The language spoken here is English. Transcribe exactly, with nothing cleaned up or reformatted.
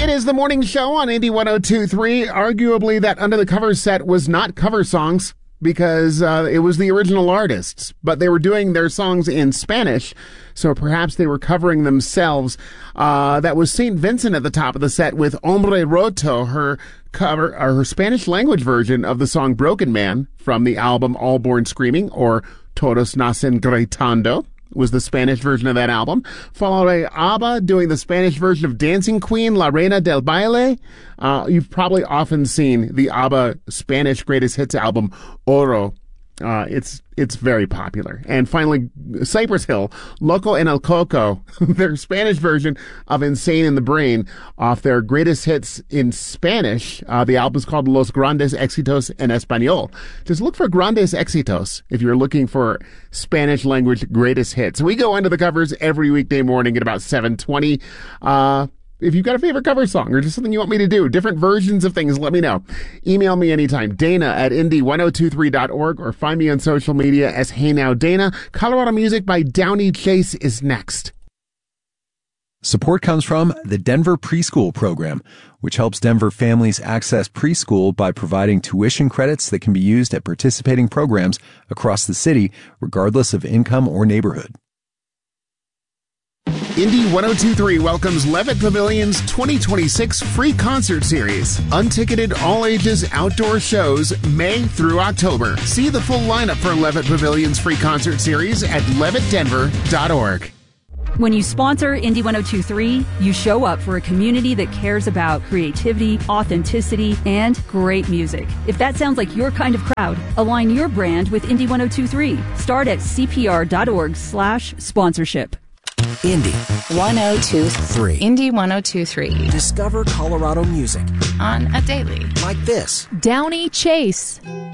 It is the morning show on Indie one oh two point three. Arguably, that Under the Covers set was not cover songs because uh, it was the original artists, but they were doing their songs in Spanish, so perhaps they were covering themselves. Uh, that was Saint Vincent at the top of the set with Hombre Roto, her cover, or her Spanish language version of the song Broken Man from the album All Born Screaming, or Todos Nacen Gritando. Was the Spanish version of that album, followed by ABBA doing the Spanish version of Dancing Queen, La Reina del Baile. Uh, you've probably often seen the ABBA Spanish Greatest Hits album, Oro. Uh, it's it's very popular. And finally, Cypress Hill, Loco en el Coco, their Spanish version of Insane in the Brain, off their Greatest Hits in Spanish. Uh, the album is called Los Grandes Éxitos en Español. Just look for Grandes Éxitos if you're looking for Spanish language greatest hits. We go into the covers every weekday morning at about seven twenty. Uh, If you've got a favorite cover song or just something you want me to do, different versions of things, let me know. Email me anytime, Dana at indie ten twenty-three dot org, or find me on social media as Hey Now Dana. Colorado Music by Downey Chase is next. Support comes from the Denver Preschool Program, which helps Denver families access preschool by providing tuition credits that can be used at participating programs across the city, regardless of income or neighborhood. Indie ten twenty-three welcomes Levitt Pavilion's twenty twenty-six free concert series. Unticketed all-ages outdoor shows May through October. See the full lineup for Levitt Pavilion's free concert series at levitt denver dot org. When you sponsor Indie ten twenty-three, you show up for a community that cares about creativity, authenticity, and great music. If that sounds like your kind of crowd, align your brand with Indie ten twenty-three. Start at c p r dot org slash sponsorship. Indie ten twenty-three. Indie ten twenty-three. Discover Colorado music on a daily. like this. Downey Chase.